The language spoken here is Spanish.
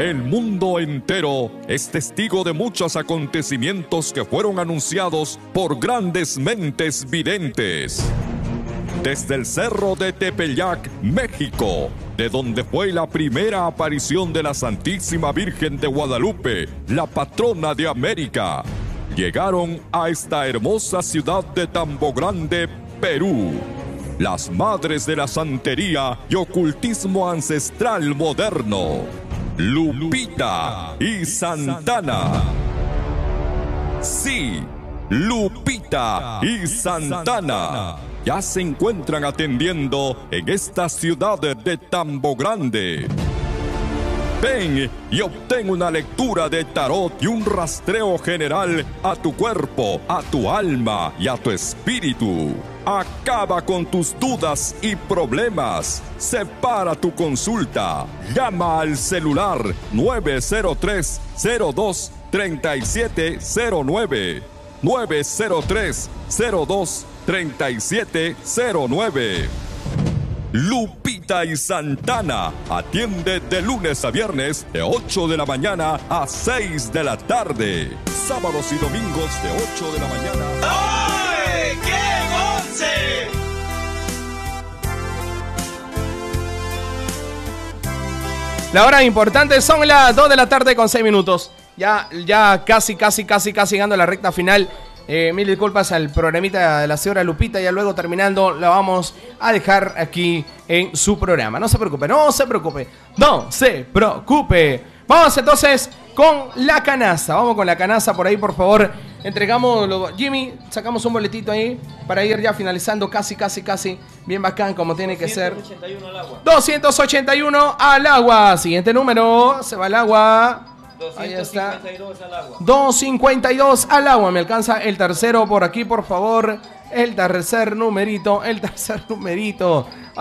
El mundo entero es testigo de muchos acontecimientos que fueron anunciados por grandes mentes videntes. Desde el cerro de Tepeyac, México, de donde fue la primera aparición de la Santísima Virgen de Guadalupe, la patrona de América, llegaron a esta hermosa ciudad de Tambo Grande, Perú, las madres de la santería y ocultismo ancestral moderno, Lupita y Santana. Sí, Lupita y Santana ya se encuentran atendiendo en esta ciudad de Tambo Grande. Ven y obtén una lectura de tarot y un rastreo general a tu cuerpo, a tu alma y a tu espíritu. Acaba con tus dudas y problemas. Separa tu consulta. Llama al celular 903-02-3709. 903-02-3709. Lupita y Santana atiende de lunes a viernes de 8 de la mañana a 6 de la tarde. Sábados y domingos de 8 de la mañana. ¡Ay, qué goce! La hora importante son las 2 de la tarde con 6 minutos. Ya casi llegando a la recta final. Mil disculpas al programita de la señora Lupita. Ya luego terminando la vamos a dejar aquí en su programa. No se preocupe. Vamos entonces con la canasta. Vamos con la canasta por ahí, por favor. Entregamos, Jimmy, sacamos un boletito ahí para ir ya finalizando casi. Bien bacán como tiene que ser. 281 al agua. 281 al agua. Siguiente número, se va al agua. Ahí está. 252 al agua. 252 al agua. Me alcanza el tercero por aquí, por favor. El tercer numerito.